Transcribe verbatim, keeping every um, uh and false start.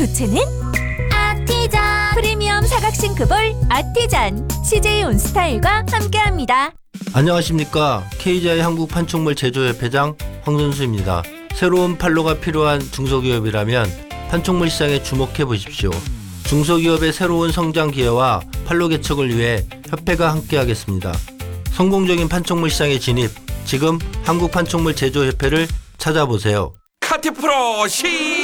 교체는 아티잔. 프리미엄 사각 싱크볼 아티잔. 씨제이 온스타일과 함께합니다. 안녕하십니까. 케이지아이 한국판촉물 제조협회장 황선수입니다. 새로운 판로가 필요한 중소기업이라면 판촉물 시장에 주목해 보십시오. 중소기업의 새로운 성장 기회와 판로 개척을 위해 협회가 함께하겠습니다. 성공적인 판촉물 시장에 진입, 지금 한국판촉물 제조협회를 찾아보세요. 카티프로 시